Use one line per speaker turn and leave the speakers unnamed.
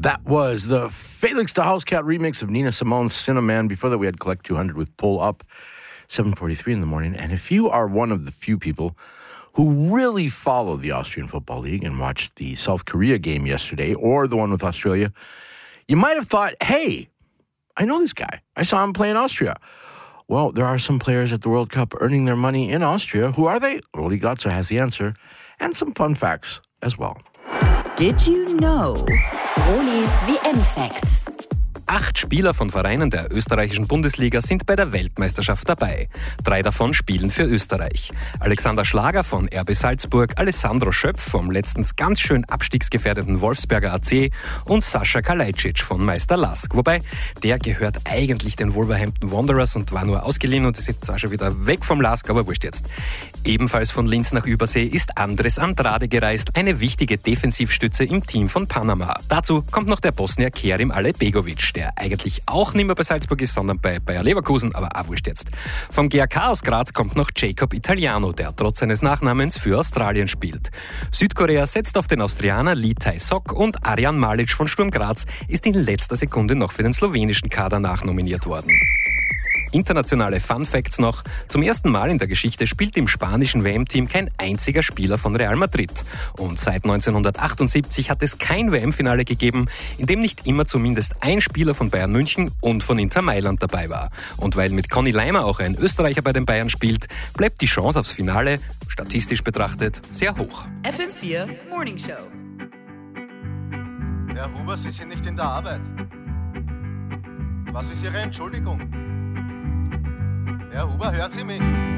That was the Felix the Housecat remix of Nina Simone's Cinnamon. Before that, we had Collect 200 with Pull Up, 7:43 in the morning. And if you are one of the few people who really follow the Austrian Football League and watched the South Korea game yesterday or the one with Australia, you might have thought, hey, I know this guy. I saw him play in Austria. Well, there are some players at the World Cup earning their money in Austria. Who are they? Roli Glatzer has the answer and some fun facts as well.
Did you know? Rolis WM-Facts.
8 Spieler von Vereinen der österreichischen Bundesliga sind bei der Weltmeisterschaft dabei. 3 davon spielen für Österreich. Alexander Schlager von RB Salzburg, Alessandro Schöpf vom letztens ganz schön abstiegsgefährdeten Wolfsberger AC und Sascha Kalajdzic von Meister Lask. Wobei, der gehört eigentlich den Wolverhampton Wanderers und war nur ausgeliehen und ist jetzt zwar schon wieder weg vom Lask, aber wurscht jetzt. Ebenfalls von Linz nach Übersee ist Andres Andrade gereist, eine wichtige Defensivstütze im Team von Panama. Dazu kommt noch der Bosnier Kerim Alebegovic, der eigentlich auch nicht mehr bei Salzburg ist, sondern bei Bayer Leverkusen, aber auch wurscht jetzt. Vom GAK aus Graz kommt noch Jacob Italiano, der trotz seines Nachnamens für Australien spielt. Südkorea setzt auf den Austrianer Lee Tae-sok und Arjan Malic von Sturm Graz ist in letzter Sekunde noch für den slowenischen Kader nachnominiert worden. Internationale Fun Facts noch. Zum ersten Mal in der Geschichte spielt im spanischen WM-Team kein einziger Spieler von Real Madrid. Und seit 1978 hat es kein WM-Finale gegeben, in dem nicht immer zumindest ein Spieler von Bayern München und von Inter Mailand dabei war. Und weil mit Conny Leimer auch ein Österreicher bei den Bayern spielt, bleibt die Chance aufs Finale, statistisch betrachtet, sehr hoch.
FM4 Morning Show.
Herr Huber, Sie sind nicht in der Arbeit. Was ist Ihre Entschuldigung? Herr Huber, hören Sie mich?